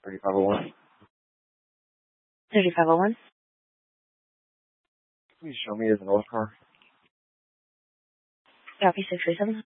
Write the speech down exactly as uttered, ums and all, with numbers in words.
thirty-five oh one. thirty-five oh one. Please show me as an old car. Copy six three seven.